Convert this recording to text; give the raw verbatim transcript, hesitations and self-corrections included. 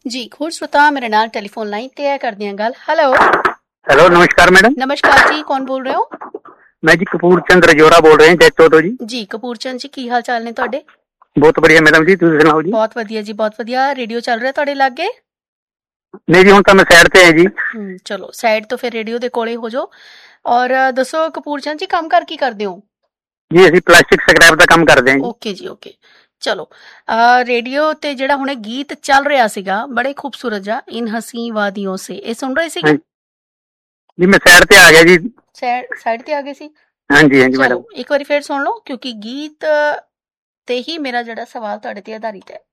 ਜੀ ਹੋਰ श्रोता मेरे नाल टेलीफोन लाइन ते है करदे हां गल। हेलो हेलो नमस्कार मैडम। नमस्कार जी, कौन बोल रहे हो? मैं जी कपूर चंद रजौरा बोल रहे हैं जैतो तो जी। जी कपूर चंद जी, की हाल चाल ने तुहाडे? बहुत बढ़िया मैडम जी, तुसीं सुनाओ जी। बहुत वधिया जी, बहुत वधिया। रेडियो चल रहा तुहाडे लागे? नहीं जी, हुण तां मैं साइड ते है जी। हम्म चलो साइड तो फिर रेडियो दे कोले हो जाओ। और दसो कपूर चंद जी, काम कर की करदे हो? जी ਅਸੀਂ ਪਲਾਸਟਿਕ ਸਕ੍ਰੈਪ ਦਾ ਕੰਮ ਕਰਦੇ ਹਾਂ ਜੀ। ਓਕੇ ਜੀ ਓਕੇ। ਚਲੋ ਰੇਡੀਓ ਤੇ ਜਿਹੜਾ ਹੁਣੇ ਗੀਤ ਚੱਲ ਰਿਹਾ ਸੀਗਾ ਬੜੇ ਖੂਬਸੂਰਤ ਜਿਹਾ ਇਨ ਹਸੀ ਵਾदियों से, ਇਹ ਸੁਣ ਰਹੇ ਸੀਗੇ? ਜੀ ਮੈਂ ਸਾਈਡ ਤੇ ਆ ਗਿਆ ਜੀ। ਸਾਈਡ ਤੇ ਆ ਗਏ ਸੀ? ਹਾਂਜੀ ਹਾਂਜੀ ਮੈਡਮ। ਇੱਕ ਵਾਰੀ ਫੇਰ ਸੁਣ ਲਓ ਕਿਉਂਕਿ ਗੀਤ ਤੇ ਹੀ ਮੇਰਾ ਜਿਹੜਾ ਸਵਾਲ ਤੁਹਾਡੇ ਤੇ ਆਧਾਰਿਤ ਹੈ।